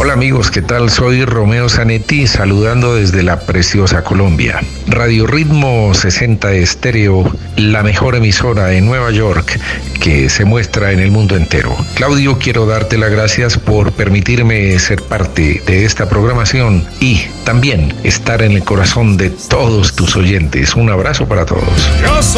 Hola amigos, ¿qué tal? Soy Romeo Zanetti, saludando desde la preciosa Colombia. Radio Ritmo 60 Estéreo, la mejor emisora en Nueva York que se muestra en el mundo entero. Claudio, quiero darte las gracias por permitirme ser parte de esta programación y también estar en el corazón de todos tus oyentes. Un abrazo para todos.